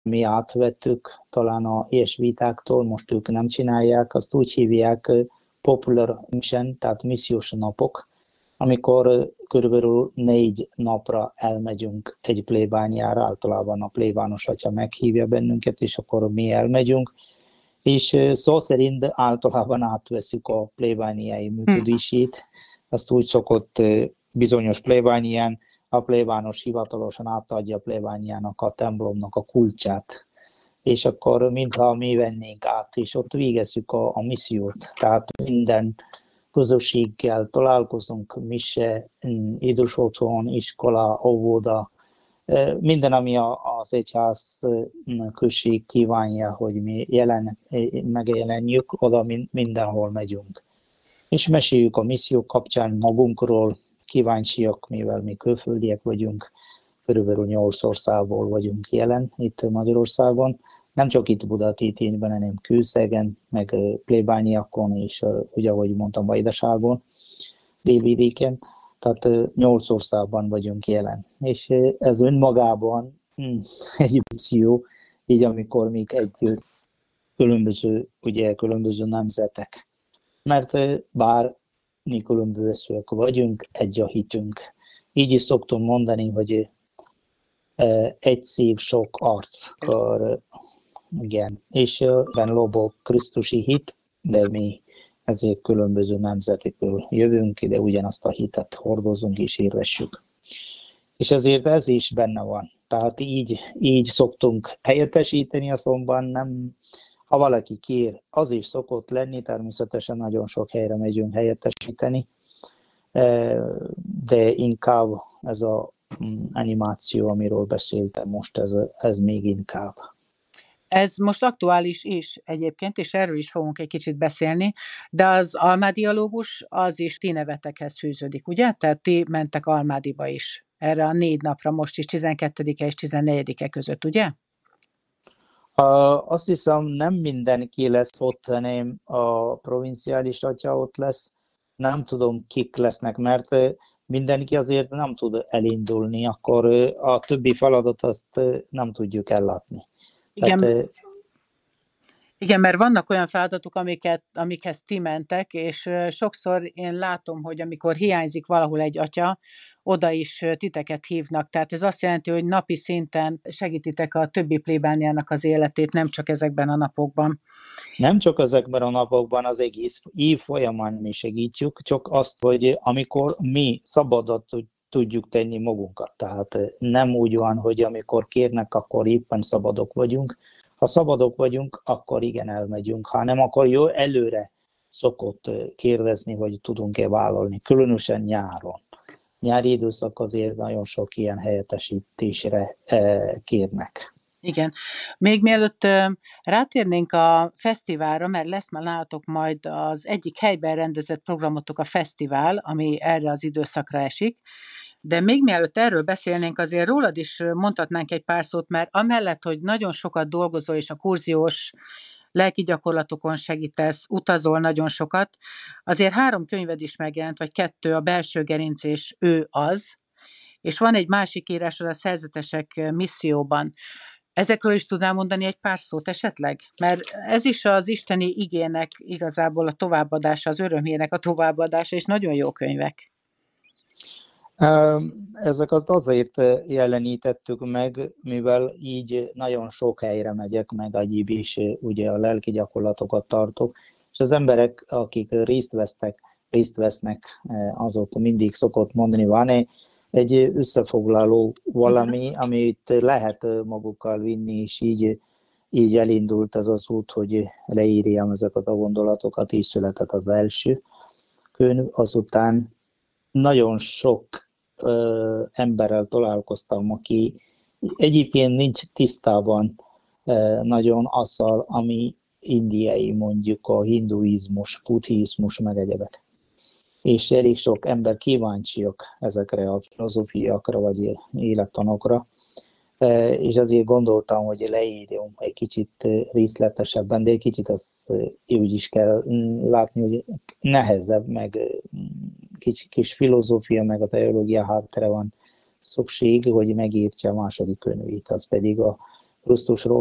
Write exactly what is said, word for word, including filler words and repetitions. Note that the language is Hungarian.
mi átvettük talán a ilyesvitáktól, most ők nem csinálják, azt úgy hívják Popular Mission, tehát missziós napok, amikor körülbelül négy napra elmegyünk egy plébániára, általában a plébános atya meghívja bennünket, és akkor mi elmegyünk, és szó szerint általában átveszük a plébániai működését. Azt úgy szokott bizonyos plébánián, a plébános hivatalosan átadja a plébániának a templomnak a kulcsát, és akkor mintha mi vennénk át, és ott végezzük a, a missziót. Tehát minden közösséggel találkozunk, mise, idős otthon, iskola, óvoda, minden, ami az egyház község kívánja, hogy mi jelen, megjelenjük, oda mindenhol megyünk. És meséljük a misszió kapcsán magunkról, kíváncsiak, mivel mi külföldiek vagyunk, körülbelül nyolc országból vagyunk jelen itt Magyarországon. Nem csak itt Budatétényben, hanem Kőszegen, meg plébániakon, és ugye, ahogy mondtam, Vajdaságon, délvidéken. Tehát nyolc országban vagyunk jelen. És ez önmagában hm, egy misszió, így amikor még egy különböző, ugye, különböző nemzetek. Mert bár mi különbözőek vagyunk, egy a hitünk. Így is szoktam mondani, hogy egy szív, sok arc. Akkor, igen. És ben lobog Krisztusi hit, de mi ezért különböző nemzetekből jövünk, de ugyanazt a hitet hordozunk és hirdessük. És ezért ez is benne van. Tehát így, így szoktunk helyettesíteni, azonban nem, ha valaki kér, az is szokott lenni, természetesen nagyon sok helyre megyünk helyettesíteni, de inkább ez az animáció, amiről beszéltem most, ez, ez még inkább. Ez most aktuális is egyébként, és erről is fogunk egy kicsit beszélni, de az almádialógus az is ti nevetekhez fűződik, ugye? Tehát ti mentek Almádiba is erre a négy napra, most is tizenkettedike és tizennegyedike között, ugye? Uh, azt hiszem, nem mindenki lesz ott, hanem a provinciális atya ott lesz. Nem tudom, kik lesznek, mert mindenki azért nem tud elindulni, akkor a többi feladat azt nem tudjuk ellátni. Igen, Tehát, igen, mert vannak olyan feladatok, amiket, amikhez ti mentek, és sokszor én látom, hogy amikor hiányzik valahol egy atya, oda is titeket hívnak. Tehát ez azt jelenti, hogy napi szinten segítitek a többi plébániának az életét, nem csak ezekben a napokban. Nem csak ezekben a napokban, az egész év folyamán mi segítjük, csak azt, hogy amikor mi szabadat tudjuk tenni magunkat. Tehát nem úgy van, hogy amikor kérnek, akkor éppen szabadok vagyunk. Ha szabadok vagyunk, akkor igen, elmegyünk. Ha nem, akkor jó előre szokott kérdezni, hogy tudunk-e vállalni, különösen nyáron. Nyári időszak azért nagyon sok ilyen helyettesítésre kérnek. Igen. Még mielőtt rátérnénk a fesztiválra, mert lesz már nálatok majd az egyik helyben rendezett programotok a fesztivál, ami erre az időszakra esik, de még mielőtt erről beszélnénk, azért rólad is mondhatnánk egy pár szót, mert amellett, hogy nagyon sokat dolgozol és a kurziós lelki gyakorlatokon segítesz, utazol nagyon sokat, azért három könyved is megjelent, vagy kettő, a Belső gerinc és Ő az, és van egy másik írásod a Szerzetesek misszióban. Ezekről is tudnál mondani egy pár szót esetleg? Mert ez is az isteni igének igazából a továbbadása, az örömhének a továbbadása, és nagyon jó könyvek. Ezek azt azért jelenítettük meg, mivel így nagyon sok helyre megyek, meg egyéb is ugye a lelki gyakorlatokat tartok, és az emberek, akik részt vesznek, részt vesznek, azok mindig szokott mondani, van egy összefoglaló valami, amit lehet magukkal vinni, és így, így elindult ez az út, hogy leírjam ezeket a gondolatokat, így született az első könyv. Azután nagyon sok ö, emberrel találkoztam, aki egyébként nincs tisztában ö, nagyon azzal, ami indiai, mondjuk a hinduizmus, buddhizmus, meg egyebek. És elég sok ember kíváncsiak ezekre a filozófiákra, vagy élettanokra, és azért gondoltam, hogy leírjam egy kicsit részletesebben, de egy kicsit azt úgy is kell látni, hogy nehezebb, meg kis, kis filozófia, meg a teológia háttere van szükség, hogy megértse a második könyvét, az pedig a Krisztusról